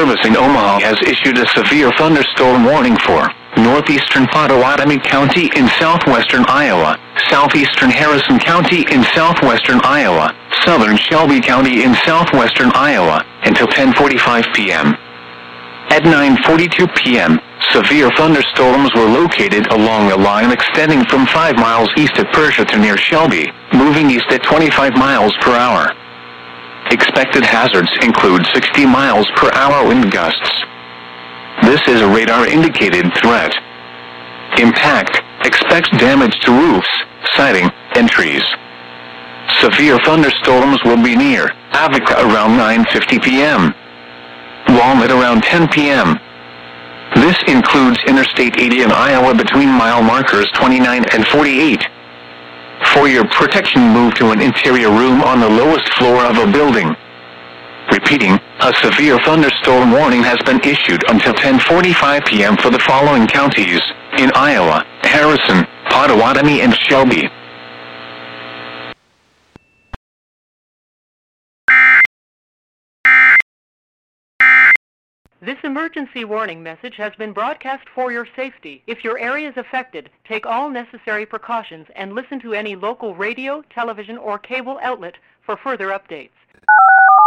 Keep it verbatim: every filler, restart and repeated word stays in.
Service in Omaha has issued a severe thunderstorm warning for northeastern Pottawatomie County in southwestern Iowa, southeastern Harrison County in southwestern Iowa, southern Shelby County in southwestern Iowa, until ten forty-five p m At nine forty-two p m, severe thunderstorms were located along a line extending from five miles east of Persia to near Shelby, moving east at twenty-five miles per hour. Expected hazards include sixty miles per hour wind gusts. This is a radar-indicated threat. Impact: expects damage to roofs, siding, and trees. Severe thunderstorms will be near Avica around nine fifty p m Walnut around ten p m This includes Interstate eighty in Iowa between mile markers twenty-nine and forty-eight. For your protection, move to an interior room on the lowest floor of a building. Repeating, a severe thunderstorm warning has been issued until ten forty-five p m for the following counties in Iowa: Harrison, Pottawatomie, and Shelby. This emergency warning message has been broadcast for your safety. If your area is affected, take all necessary precautions and listen to any local radio, television, or cable outlet for further updates.